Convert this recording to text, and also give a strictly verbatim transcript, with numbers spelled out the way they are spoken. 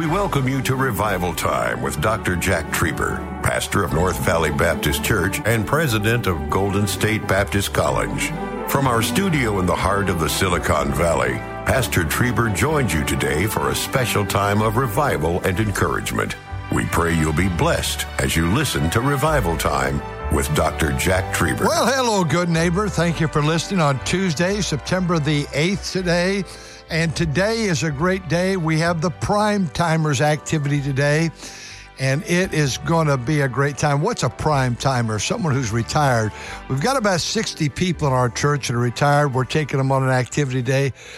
We welcome you to Revival Time with Doctor Jack Trieber, pastor of North Valley Baptist Church and president of Golden State Baptist College. From our studio in the heart of the Silicon Valley, Pastor Trieber joins you today for a special time of revival and encouragement. We pray you'll be blessed as you listen to Revival Time with Doctor Jack Trieber. Well, hello, good neighbor. Thank you for listening on Tuesday, September the eighth today. And today is a great day. We have the Prime Timers activity today, and it is going to be a great time. What's a prime timer? Someone who's retired. We've got about sixty people in our church that are retired. We're taking them on an activity day.